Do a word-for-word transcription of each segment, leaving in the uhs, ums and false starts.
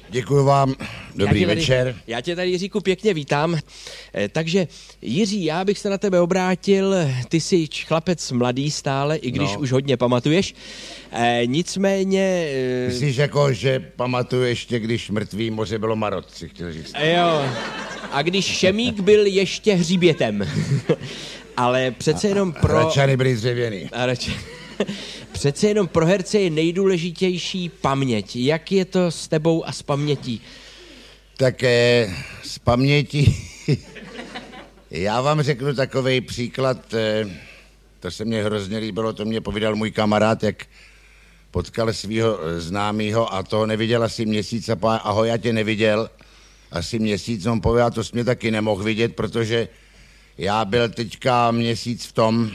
Děkuji vám, dobrý já tady, večer. Já tě tady, Jiříku, pěkně vítám. E, takže, Jiří, já bych se na tebe obrátil, ty jsi chlapec mladý stále, i když no. už hodně pamatuješ. E, nicméně... E... Myslíš jako, že pamatuju ještě, když mrtvý moře bylo marot, si chtěl říct. E, jo, a když Šemík byl ještě hřibětem. Ale přece jenom pro... Hračany byly dřevěný. A rač... Přece jenom pro herce je nejdůležitější paměť. Jak je to s tebou a s pamětí? Tak eh, z paměti... Já vám řeknu takovej příklad, eh, to se mně hrozně líbilo, to mě povídal můj kamarád, jak potkal svého známého a toho neviděl asi měsíc a pá, ahoj, já tě neviděl asi měsíc, on pověděl, to jsi mě taky nemohl vidět, protože já byl teďka měsíc v tom,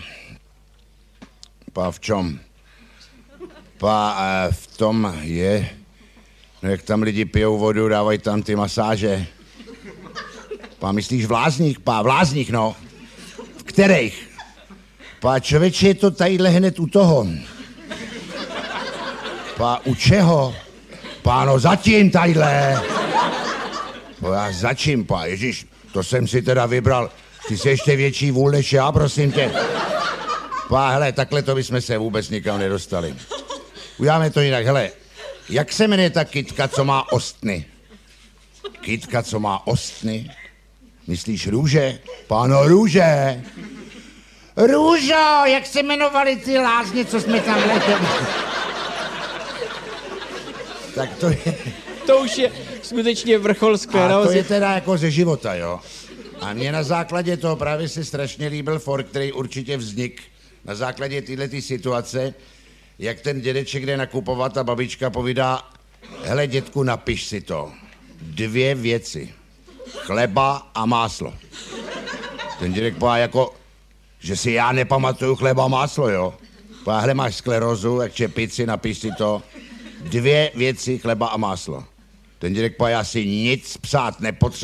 pá v čom? Pá eh, v tom je, no jak tam lidi pijou vodu, dávají tam ty masáže. Pá, myslíš v Lázních? Pá, v Lázních, no. V kterých? Pá, člověče, je to tadyhle hned u toho. Pá, u čeho? Pá, no zatím tadyhle. Pá, já začím, pá, ježiš, to jsem si teda vybral. Ty jsi ještě větší vůl než já, prosím tě. Pá, hele, takhle to bychom se vůbec nikam nedostali. Uděláme to jinak, hele. Jak se jmenuje ta kytka, co má ostny? Kytka, co má ostny? Myslíš růže? Páno, růže. Růžo, jak se jmenovali ty lázně, co jsme tam letěli? Tak to je... To už je skutečně vrchol sklerózy. A to je teda jako ze života, jo. A mně na základě toho právě se strašně líbil for, který určitě vznik na základě této situace, jak ten dědeček jde nakupovat a babička povídá, hele dětku, napiš si to. Dvě věci. Chleba a máslo. Ten dědek pová jako, že si já nepamatuju chleba a máslo, jo. Pová, hele, máš sklerózu, jak čepici, napiš si to. Dvě věci, chleba a máslo. Ten dědek pová, já si nic psát nepotřebuji.